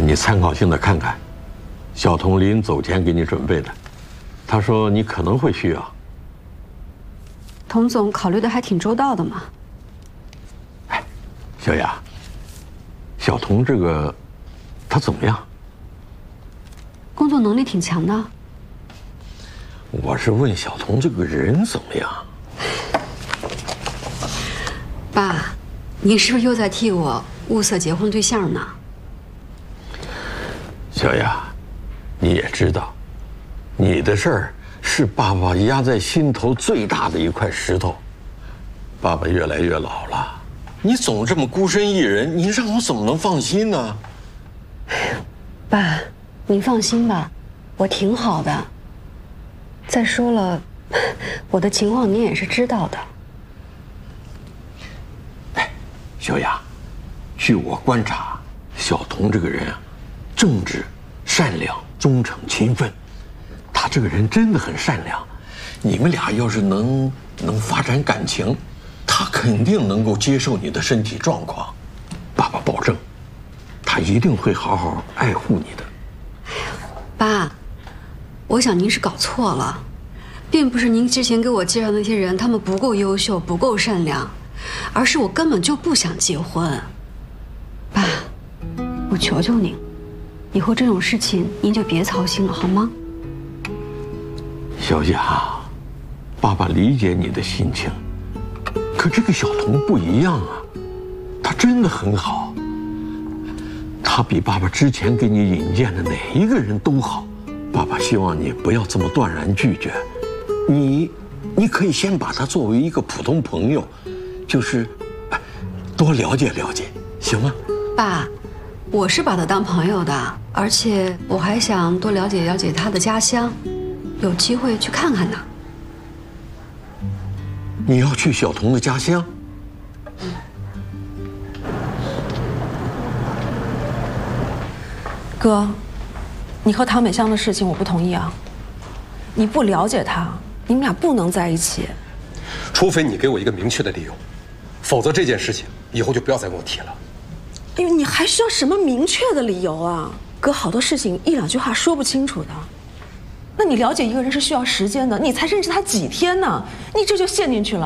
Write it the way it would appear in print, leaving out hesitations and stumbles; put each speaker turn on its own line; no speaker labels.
你参考性的看看，小童临走前给你准备的，他说你可能会需要。
童总考虑的还挺周到的嘛。
哎，小雅，小童这个他怎么样？
工作能力挺强的。
我是问小童这个人怎么样？
爸，您是不是又在替我物色结婚对象呢？
小雅，你也知道，你的事儿是爸爸压在心头最大的一块石头。爸爸越来越老了，你总这么孤身一人，你让我怎么能放心呢？
爸，您放心吧，我挺好的。再说了，我的情况您也是知道的。
哎，小雅，据我观察，小童这个人啊，正直、善良、忠诚、勤奋，他这个人真的很善良。你们俩要是能发展感情，他肯定能够接受你的身体状况。爸爸保证，他一定会好好爱护你的。
爸，我想您是搞错了，并不是您之前给我介绍的那些人他们不够优秀、不够善良，而是我根本就不想结婚。爸，我求求您，以后这种事情您就别操心了，好吗？
小雅，爸爸理解你的心情，可这个小童不一样啊，他真的很好。他比爸爸之前给你引荐的哪一个人都好。爸爸希望你不要这么断然拒绝，你可以先把他作为一个普通朋友，就是多了解了解，行吗？
爸，我是把他当朋友的，而且我还想多了解了解他的家乡，有机会去看看呢。
你要去小童的家乡？
哥，你和唐美香的事情我不同意啊！你不了解她，你们俩不能在一起。
除非你给我一个明确的理由，否则这件事情以后就不要再跟我提了。
哎呦，你还需要什么明确的理由啊？哥，好多事情一两句话说不清楚的。那你了解一个人是需要时间的，你才认识他几天呢？你这就陷进去了。